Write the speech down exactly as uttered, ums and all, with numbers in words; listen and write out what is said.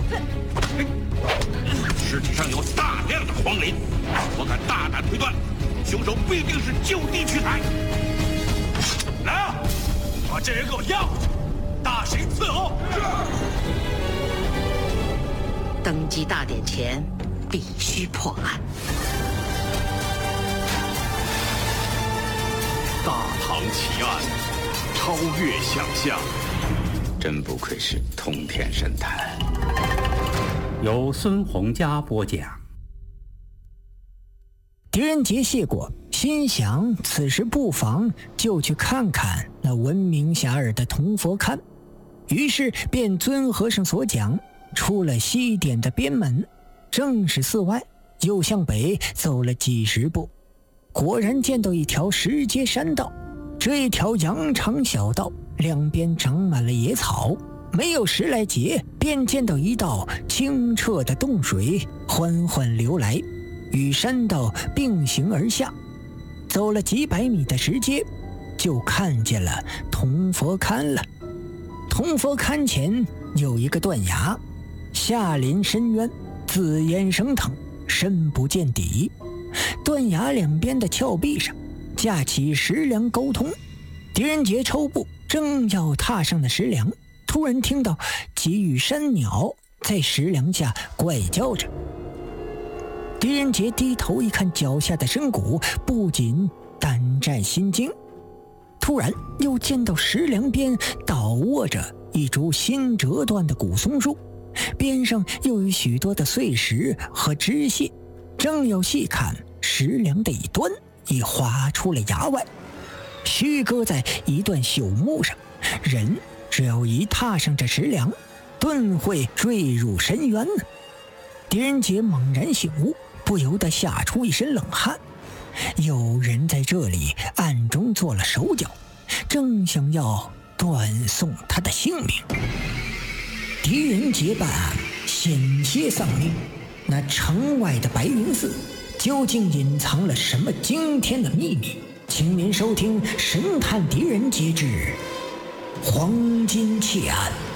尸体上有大量的黄磷，我敢大胆推断，凶手必定是就地取材。来啊，把这人给我押回去，大刑伺候。 登基大典前，必须破案。 大唐奇案，超越想象。 真不愧是通天神探。 由孙洪佳播讲。 狄仁杰谢过，心想此时不妨就去看看那闻名遐迩的铜佛龛，于是便遵和尚所讲，出了西点的边门，正是寺外，又向北走了几十步，果然见到一条石阶山道。这一条羊肠小道两边长满了野草，没有十来节，便见到一道清澈的洞水缓缓流来，与山道并行而下。走了几百米的石阶，就看见了铜佛龛了。铜佛龛前有一个断崖，下临深渊，紫烟升腾，深不见底。断崖两边的峭壁上架起石梁沟通。狄仁杰抽步正要踏上的石梁，突然听到几羽山鸟在石梁下怪叫着。狄仁杰低头一看脚下的深谷，不仅胆战心惊。突然又见到石梁边倒卧着一株新折断的古松树，边上又有许多的碎石和枝屑，正要细看，石梁的一端已划出了崖外，虚搁在一段朽木上，人只要一踏上这石梁，顿会坠入深渊呢。狄仁杰猛然醒悟，不由得吓出一身冷汗。有人在这里暗中做了手脚，正想要断送他的性命。狄仁杰办案险些丧命，那城外的白云寺究竟隐藏了什么惊天的秘密？请您收听《神探狄仁杰之黄金窃案》。